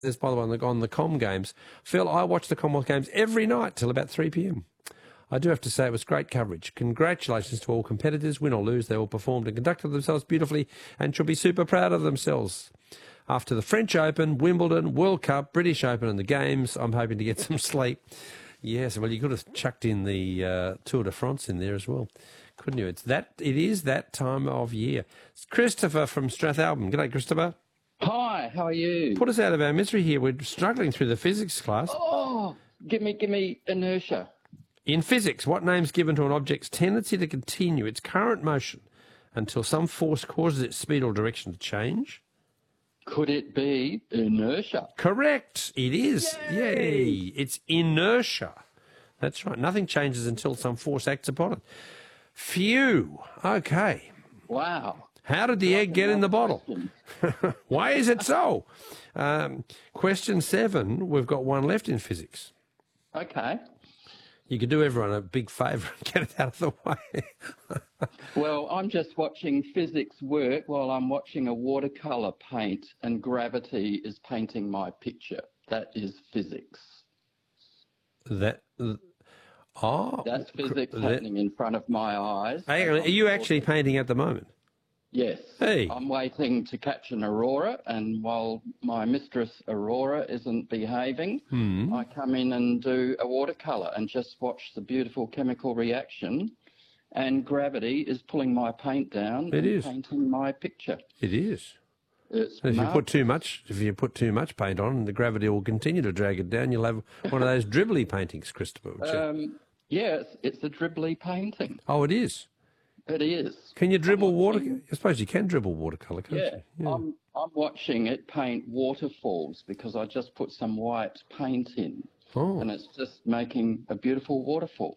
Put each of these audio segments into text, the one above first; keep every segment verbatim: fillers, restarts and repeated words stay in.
this, by the way, on the, on the Com Games. Phil, I watch the Commonwealth Games every night till about three p m. I do have to say it was great coverage. Congratulations to all competitors. Win or lose, they all performed and conducted themselves beautifully and should be super proud of themselves. After the French Open, Wimbledon, World Cup, British Open and the Games, I'm hoping to get some sleep. Yes, well, you could have chucked in the uh, Tour de France in there as well, couldn't you? It's that. It is that time of year. It's Christopher from Strathalbyn. G'day, Christopher. Hi, how are you? Put us out of our misery here. We're struggling through the physics class. Oh, give me, give me inertia. In physics, what name's given to an object's tendency to continue its current motion until some force causes its speed or direction to change? Could it be inertia? Correct. It is. Yay! Yay. It's inertia. That's right. Nothing changes until some force acts upon it. Phew. Okay. Wow. How did the egg get in the bottle? Why is it so? Um, question seven, we've got one left in physics. Okay. You could do everyone a big favour and get it out of the way. Well, I'm just watching physics work while I'm watching a watercolour paint and gravity is painting my picture. That is physics. That, oh. That's physics that, happening in front of my eyes. Hang on, are you actually painting at the moment? Yes. Hey. I'm waiting to catch an aurora, and while my mistress Aurora isn't behaving, hmm. I come in and do a watercolour and just watch the beautiful chemical reaction, and gravity is pulling my paint down It and is. painting my picture. It is. It's If you mar- put too much, if you put too much paint on, the gravity will continue to drag it down. You'll have one of those dribbly paintings, Christopher. Which are- um, yeah, it's, it's a dribbly painting. oh, it is. It is. Can you dribble I'm water? watching- I suppose you can dribble watercolour, can't Yeah, you? Yeah. I'm, I'm watching it paint waterfalls because I just put some white paint in, Oh, and it's just making a beautiful waterfall.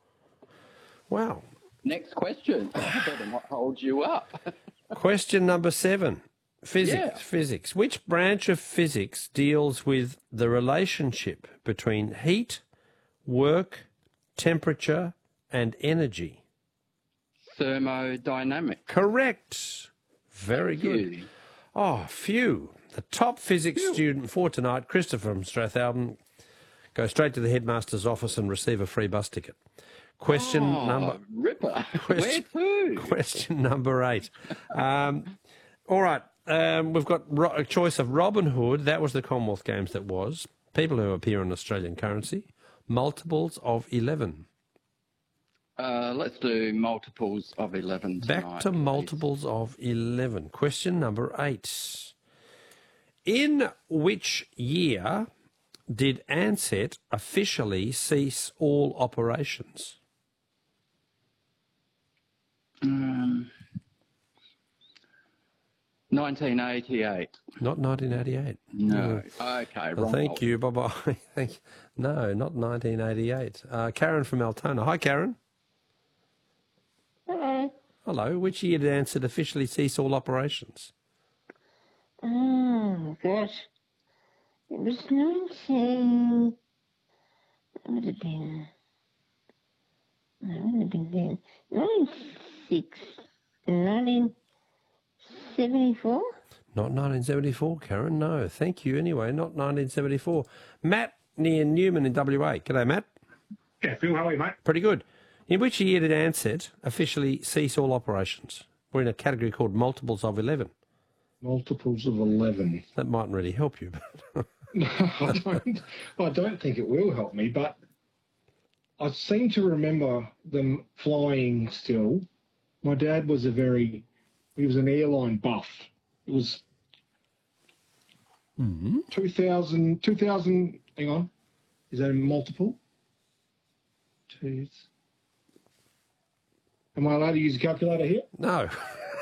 wow. Next question. I better not hold you up. Question number seven. Physics. Yeah. Physics. Which branch of physics deals with the relationship between heat, work, temperature, and energy? Thermodynamics. Correct. Very Thank good. you. Oh, phew. The top physics Phew. student for tonight, Christopher from Strathalbyn. Go straight to the headmaster's office and receive a free bus ticket. Question Oh, number Ripper. Question- Where to? question number eight. Um, all right. Um, we've got ro- a choice of Robin Hood. That was the Commonwealth Games. That was people who appear in Australian currency. Multiples of eleven. Uh, let's do multiples of eleven tonight. Back to please. multiples of eleven. Question number eight. In which year did Ansett officially cease all operations? Um, nineteen eighty-eight. Not nineteen eighty-eight. No. Okay, Well, wrong. thank you. Bye-bye. Thank you. No, not nineteen eighty-eight. Uh, Karen from Altona. Hi, Karen. Hello. Hello. Which year did Ansett officially cease all operations? Oh, gosh. It was nineteen... What would it have been? No, it would have been then. ninety-six... nineteen seventy-four? Not nineteen seventy-four, Karen. No. Thank you anyway. Not nineteen seventy-four. Matt near Newman in W A. G'day, Matt. Yeah, Phil, how are you, mate? Pretty good. In which year did Ansett officially cease all operations? We're in a category called multiples of eleven. Multiples of eleven. That mightn't really help you. But No, I don't, I don't think it will help me, but I seem to remember them flying still. My dad was a very, he was an airline buff. It was mm-hmm. two thousand, two thousand, hang on, is that a multiple? Two. Am I allowed to use a calculator here? No.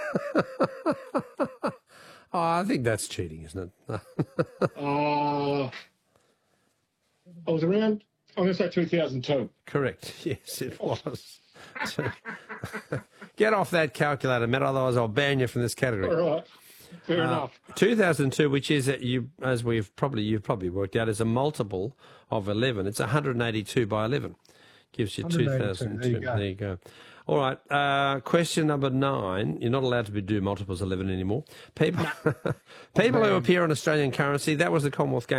oh, I think that's cheating, isn't it? Uh, I was around, I'm going to say two thousand two. Correct. Yes, it was. Get off that calculator, Matt, otherwise I'll ban you from this category. All right, fair Uh, enough. two thousand two, which is, a, you, as we've probably, you've probably worked out, is a multiple of eleven. It's one hundred eighty-two by eleven. Gives you two thousand two. There you go. There you go. All right. Uh, question number nine. You're not allowed to be do multiples eleven anymore. People, people who appear on Australian currency. That was the Commonwealth Games.